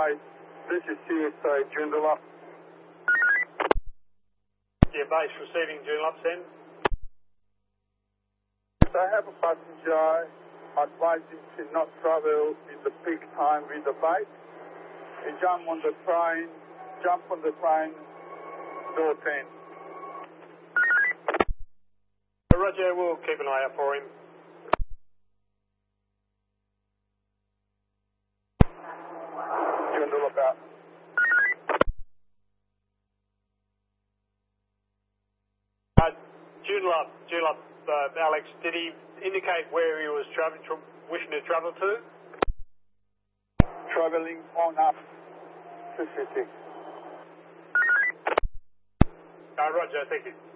base. This is CSA Joondalup. Yeah, base receiving Joondalup, send. I have a passenger. Advise him to not travel in the peak time with the bike. He jump on the train, door 10. Roger, we'll keep an eye out for him. Joondalup out. Joondalup, Alex, did he indicate where he was wishing to travel to? Travelling on up to city. Roger, thank you.